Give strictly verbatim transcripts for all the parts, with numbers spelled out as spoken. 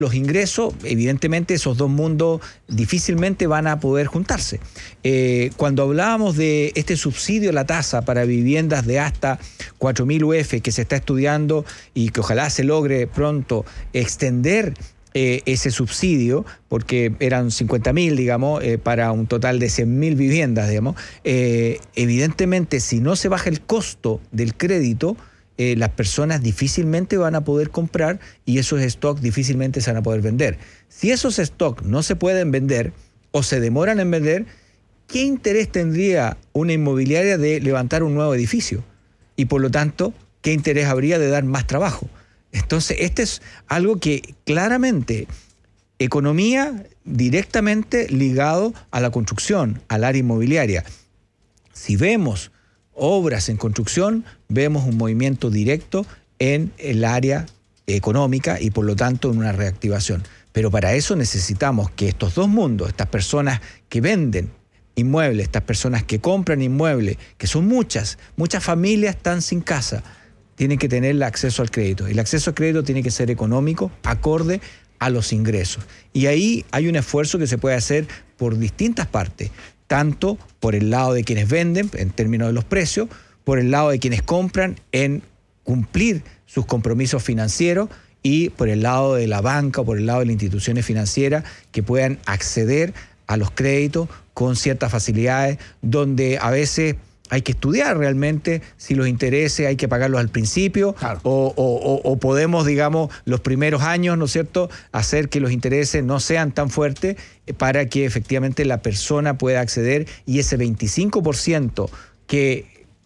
los ingresos, evidentemente esos dos mundos difícilmente van a poder juntarse. Eh, cuando hablábamos de este subsidio a la tasa para viviendas de hasta cuatro mil U F que se está estudiando y que ojalá se logre pronto extender eh, ese subsidio, porque eran cincuenta mil, digamos, eh, para un total de cien mil viviendas, digamos, eh, evidentemente si no se baja el costo del crédito, Eh, las personas difícilmente van a poder comprar y esos stocks difícilmente se van a poder vender. Si esos stocks no se pueden vender o se demoran en vender, ¿qué interés tendría una inmobiliaria de levantar un nuevo edificio? Y por lo tanto, ¿qué interés habría de dar más trabajo? Entonces, este es algo que claramente, economía directamente ligado a la construcción, al área inmobiliaria. Si vemos obras en construcción, vemos un movimiento directo en el área económica y por lo tanto en una reactivación. Pero para eso necesitamos que estos dos mundos, estas personas que venden inmuebles, estas personas que compran inmuebles, que son muchas, muchas familias están sin casa, tienen que tener el acceso al crédito. El acceso al crédito tiene que ser económico, acorde a los ingresos. Y ahí hay un esfuerzo que se puede hacer por distintas partes, tanto por el lado de quienes venden, en términos de los precios, por el lado de quienes compran, en cumplir sus compromisos financieros, y por el lado de la banca o por el lado de las instituciones financieras que puedan acceder a los créditos con ciertas facilidades, donde a veces hay que estudiar realmente si los intereses hay que pagarlos al principio, claro, o, o, o podemos, digamos, los primeros años, ¿no es cierto?, hacer que los intereses no sean tan fuertes para que efectivamente la persona pueda acceder y ese veinticinco por ciento que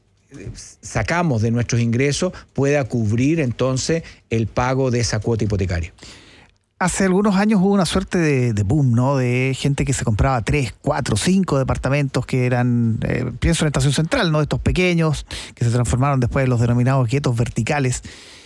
sacamos de nuestros ingresos pueda cubrir entonces el pago de esa cuota hipotecaria. Hace algunos años hubo una suerte de, de boom, ¿no? De gente que se compraba tres, cuatro, cinco departamentos que eran, eh, pienso en Estación Central, ¿no? Estos pequeños que se transformaron después en los denominados guetos verticales.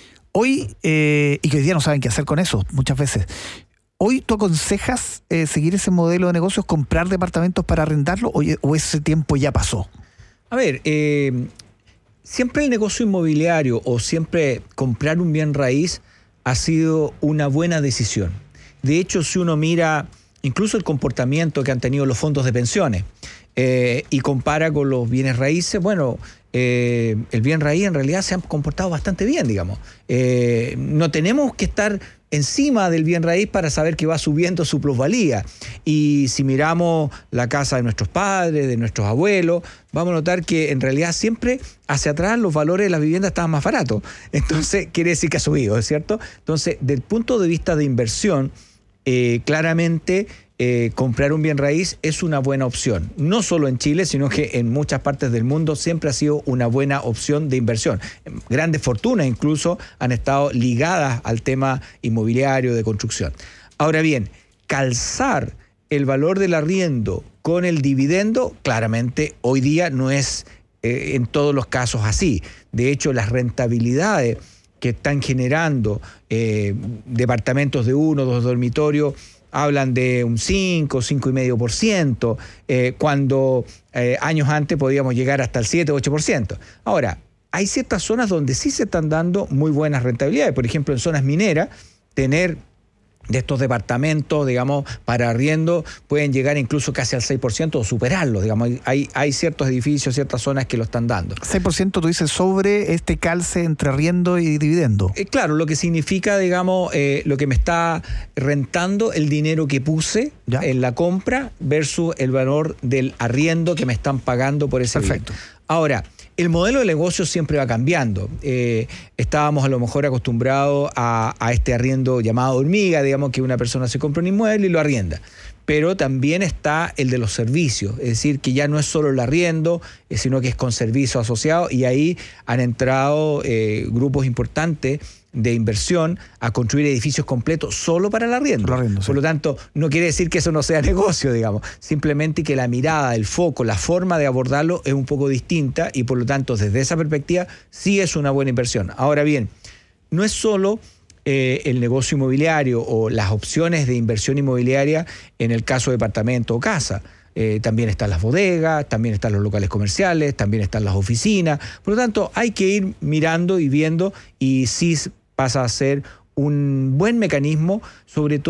Hoy, eh, y que hoy día no saben qué hacer con eso muchas veces. ¿Hoy tú aconsejas eh, seguir ese modelo de negocios, comprar departamentos para arrendarlo, o, o ese tiempo ya pasó? A ver, eh, siempre el negocio inmobiliario o siempre comprar un bien raíz ha sido una buena decisión. De hecho, si uno mira incluso el comportamiento que han tenido los fondos de pensiones eh, y compara con los bienes raíces, bueno, eh, el bien raíz en realidad se han comportado bastante bien, digamos. Eh, no tenemos que estar encima del bien raíz para saber que va subiendo su plusvalía. Y si miramos la casa de nuestros padres, de nuestros abuelos, vamos a notar que en realidad siempre hacia atrás los valores de las viviendas estaban más baratos. Entonces quiere decir que ha subido, ¿es cierto? Entonces, desde el punto de vista de inversión, eh, claramente eh, comprar un bien raíz es una buena opción. No solo en Chile, sino que en muchas partes del mundo siempre ha sido una buena opción de inversión. Grandes fortunas incluso han estado ligadas al tema inmobiliario de construcción. Ahora bien, calzar el valor del arriendo con el dividendo, claramente hoy día no es eh, en todos los casos así. De hecho, las rentabilidades que están generando eh, departamentos de uno, dos dormitorios, hablan de un cinco, cinco coma cinco por ciento, eh, cuando eh, años antes podíamos llegar hasta el siete, ocho por ciento. Ahora, hay ciertas zonas donde sí se están dando muy buenas rentabilidades. Por ejemplo, en zonas mineras, tener de estos departamentos, digamos, para arriendo, pueden llegar incluso casi al seis por ciento o superarlo, digamos. Hay, hay ciertos edificios, ciertas zonas que lo están dando. seis por ciento tú dices sobre este calce entre arriendo y dividendo. Eh, claro, lo que significa, digamos, eh, lo que me está rentando el dinero que puse ¿ya? en la compra versus el valor del arriendo que me están pagando por ese Perfecto. bien. Ahora, el modelo de negocio siempre va cambiando. Eh, estábamos a lo mejor acostumbrados a, a este arriendo llamado hormiga, digamos que una persona se compra un inmueble y lo arrienda. Pero también está el de los servicios, es decir, que ya no es solo el arriendo, eh, sino que es con servicios asociados, y ahí han entrado eh, grupos importantes de inversión a construir edificios completos solo para el arriendo. El arriendo sí. Por lo tanto, no quiere decir que eso no sea negocio, digamos, simplemente que la mirada, el foco, la forma de abordarlo es un poco distinta y por lo tanto, desde esa perspectiva, sí es una buena inversión. Ahora bien, no es solo eh, el negocio inmobiliario o las opciones de inversión inmobiliaria en el caso de departamento o casa. Eh, también están las bodegas, también están los locales comerciales, también están las oficinas. Por lo tanto, hay que ir mirando y viendo, y sí pasa a ser un buen mecanismo, sobre todo